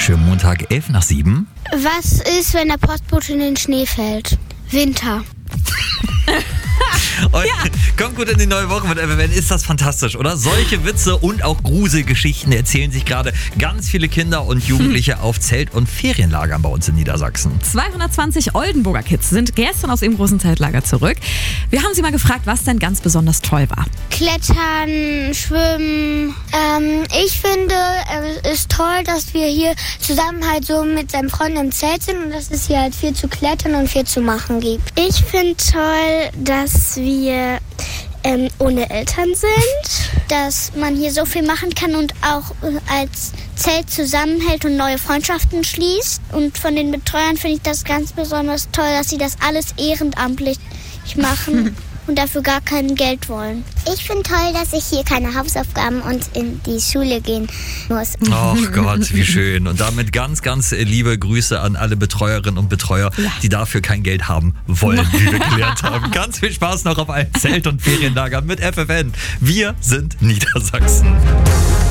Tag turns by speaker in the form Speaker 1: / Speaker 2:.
Speaker 1: Schönen Montag, 6:11.
Speaker 2: Was ist, wenn der Postbote in den Schnee fällt? Winter.
Speaker 1: Und kommt gut in die neue Woche mit FFN. Ist das fantastisch, oder? Solche Witze und auch Gruselgeschichten erzählen sich gerade ganz viele Kinder und Jugendliche auf Zelt- und Ferienlagern bei uns in Niedersachsen.
Speaker 3: 220 Oldenburger Kids sind gestern aus ihrem großen Zeltlager zurück. Wir haben sie mal gefragt, was denn ganz besonders toll war.
Speaker 2: Klettern, Schwimmen. Ich finde, es ist toll, dass wir hier zusammen halt so mit seinen Freunden im Zelt sind und dass es hier halt viel zu klettern und viel zu machen gibt. Ich finde toll, dass wir ohne Eltern sind, dass man hier so viel machen kann und auch als Zelt zusammenhält und neue Freundschaften schließt. Und von den Betreuern finde ich das ganz besonders toll, dass sie das alles ehrenamtlich machen und dafür gar kein Geld wollen. Ich finde toll, dass ich hier keine Hausaufgaben und in die Schule gehen muss.
Speaker 1: Ach Gott, wie schön. Und damit ganz, ganz liebe Grüße an alle Betreuerinnen und Betreuer, die dafür kein Geld haben wollen, wie wir gelernt haben. Ganz viel Spaß noch auf allen Zelt- und Ferienlagern mit FFN. Wir sind Niedersachsen.